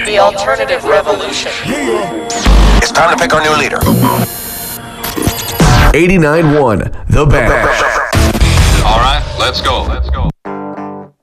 the alternative revolution. It's time to pick our new leader. 89.1 The Band. All right, let's go.